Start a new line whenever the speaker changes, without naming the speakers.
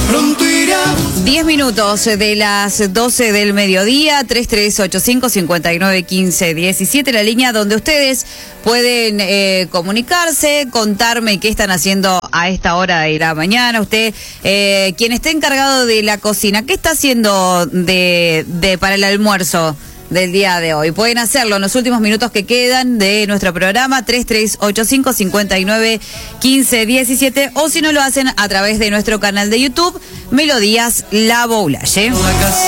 Pronto irá.
10 minutos de las 12 del mediodía, 3385-5915-17, la línea donde ustedes pueden comunicarse, contarme qué están haciendo a esta hora de la mañana. Usted, quien esté encargado de la cocina, ¿qué está haciendo para el almuerzo del día de hoy? Pueden hacerlo en los últimos minutos que quedan de nuestro programa, 3385-5915-17, o si no lo hacen a través de nuestro canal de YouTube, Melodías La Boulaye.